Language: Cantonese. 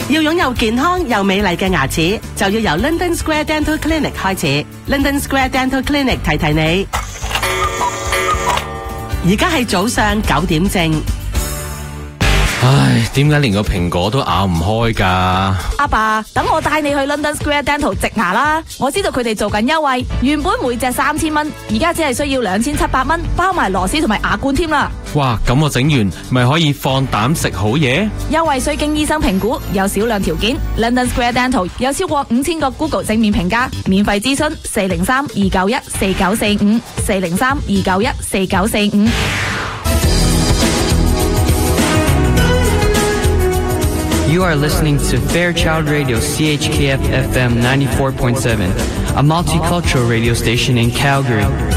要擁有健康又美麗嘅牙齒，就要由 London Square Dental Clinic 開始。London Square Dental Clinic 提提你，而家係早上9點正。 唉，點解連個蘋果都咬唔開㗎？ 阿爸，等我帶你去 London Square Dental 植牙啦！我知道佢哋做緊優惠，原本每隻3000蚊，而家只係需要2700蚊，包埋螺絲同埋牙冠添啦。 哇，咁我整完咪可以放膽食好嘢？ 優惠需經醫生評估，有少量條件。London Square Dental 有超過5000個 Google 正面評價，免費諮詢403-291-4945 403-291-4945。 You are listening to Fairchild Radio CHKF FM 94.7, a multicultural radio station in Calgary.